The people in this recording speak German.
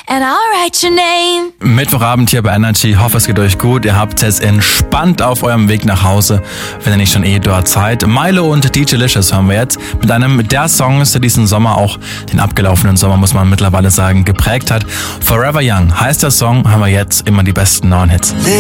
and I'll write your name. Mittwochabend hier bei Energy. Hoffe, es geht euch gut. Ihr habt es entspannt auf eurem Weg nach Hause, wenn ihr nicht schon dort seid. Milo und DJ Licious hören wir jetzt mit einem der Songs, der diesen Sommer, auch den abgelaufenen Sommer, muss man mittlerweile sagen, geprägt hat. Forever Young heißt der Song, haben wir jetzt immer die besten neuen Hits.